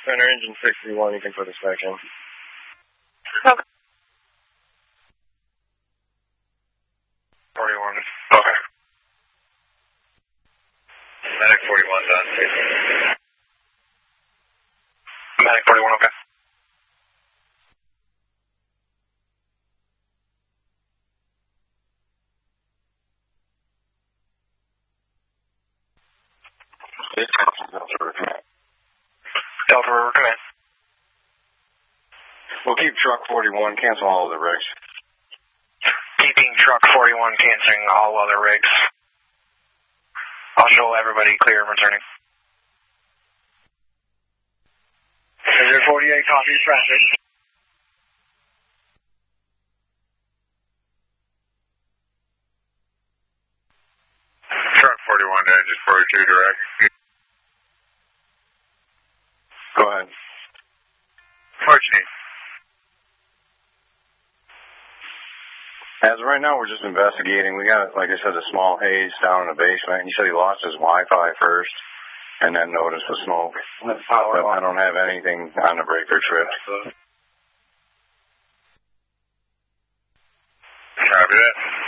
center, engine 61, you can put us back in. Okay. 41. Okay. Medic 41 done. Medic 41, okay. Delta River Command. We'll keep truck 41, cancel all of the rigs. Keeping truck 41, canceling all other rigs. I'll show everybody clear of returning. Engine 48 copies traffic. Truck 41 to engine 42 direct. Go ahead. What you need? As of right now, we're just investigating. We got, like I said, a small haze down in the basement. He said he lost his Wi-Fi first and then noticed the smoke. But I don't have anything on the breaker trip. Copy that.